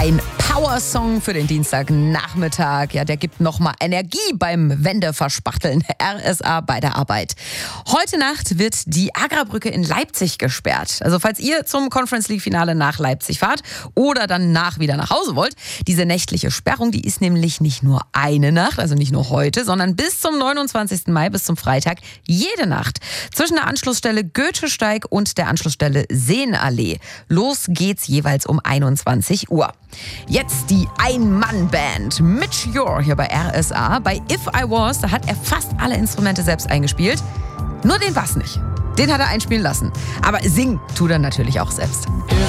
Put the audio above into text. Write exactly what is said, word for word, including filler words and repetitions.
Ein Power-Song für den Dienstagnachmittag. Ja, der gibt nochmal Energie beim Wendeverspachteln. R S A bei der Arbeit. Heute Nacht wird die Agra-Brücke in Leipzig gesperrt. Also falls ihr zum Conference League-Finale nach Leipzig fahrt oder dann nach wieder nach Hause wollt, diese nächtliche Sperrung, die ist nämlich nicht nur eine Nacht, also nicht nur heute, sondern bis zum neunundzwanzigsten Mai, bis zum Freitag, jede Nacht. Zwischen der Anschlussstelle Goethesteig und der Anschlussstelle Seenallee. Los geht's jeweils um einundzwanzig Uhr. Jetzt die Ein-Mann-Band. Mitch Ure hier bei R S A. Bei If I Was, da hat er fast alle Instrumente selbst eingespielt. Nur den Bass nicht. Den hat er einspielen lassen. Aber singen tut er natürlich auch selbst.